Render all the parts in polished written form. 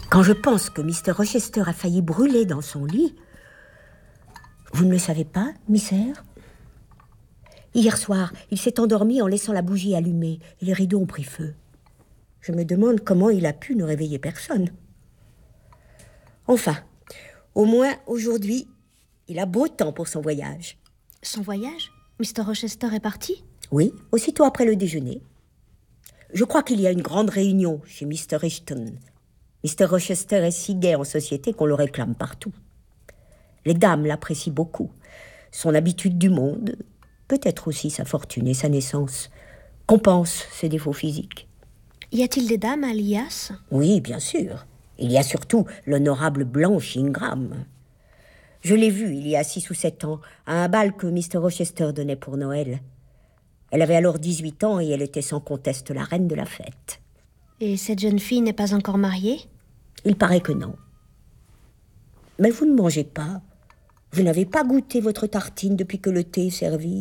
Quand je pense que Mr. Rochester a failli brûler dans son lit... Vous ne le savez pas, Miss Eyre? Hier soir, il s'est endormi en laissant la bougie allumée et les rideaux ont pris feu. Je me demande comment il a pu ne réveiller personne. Enfin, au moins aujourd'hui, il a beau temps pour son voyage. Son voyage? Mr. Rochester est parti? Oui, aussitôt après le déjeuner. Je crois qu'il y a une grande réunion chez Mr. Richton. Mr. Rochester est si gai en société qu'on le réclame partout. Les dames l'apprécient beaucoup. Son habitude du monde, peut-être aussi sa fortune et sa naissance, compensent ses défauts physiques. Y a-t-il des dames à Lias? Oui, bien sûr. Il y a surtout l'honorable Blanche Ingram. Je l'ai vue il y a 6 ou 7 ans, à un bal que Mr. Rochester donnait pour Noël. Elle avait alors 18 ans et elle était sans conteste la reine de la fête. Et cette jeune fille n'est pas encore mariée? Il paraît que non. Mais vous ne mangez pas. Vous n'avez pas goûté votre tartine depuis que le thé est servi.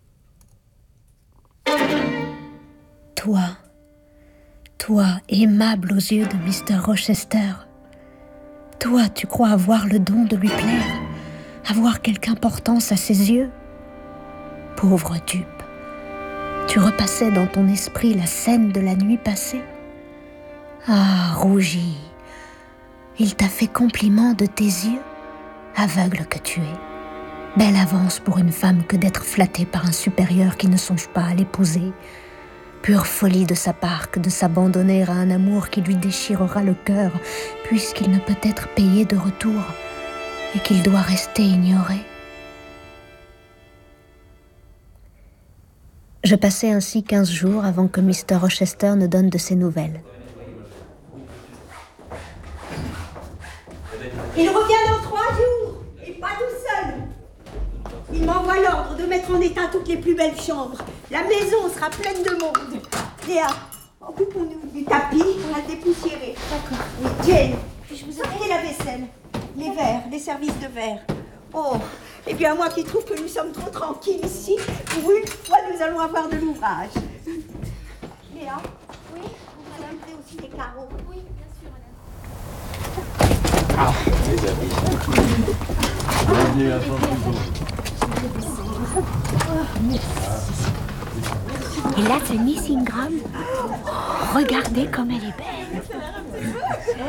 Toi, aimable aux yeux de Mr. Rochester, toi, tu crois avoir le don de lui plaire, avoir quelque importance à ses yeux? Pauvre dupe, tu repassais dans ton esprit la scène de la nuit passée. Ah, rougi, il t'a fait compliment de tes yeux, aveugle que tu es. Belle avance pour une femme que d'être flattée par un supérieur qui ne songe pas à l'épouser. Pure folie de sa part que de s'abandonner à un amour qui lui déchirera le cœur, puisqu'il ne peut être payé de retour et qu'il doit rester ignoré. Je passai ainsi 15 jours avant que Mr. Rochester ne donne de ses nouvelles. Il revient dans 3 jours, et pas tout seul. Il m'envoie l'ordre de mettre en état toutes les plus belles chambres. La maison sera pleine de monde. Léa, occupons-nous du tapis pour la dépoussiérer. D'accord. Oui, Jane, puis-je vous apporter la vaisselle, les verres, les services de verre. Oh, eh bien moi qui trouve que nous sommes trop tranquilles ici, pour une fois nous allons avoir de l'ouvrage. Léa, oui, vous invitez aussi des carreaux. Oui, bien sûr, madame. Ah, les amis. Bienvenue à Fort-Trésor. Et là, c'est Miss Ingram. Regardez comme elle est belle.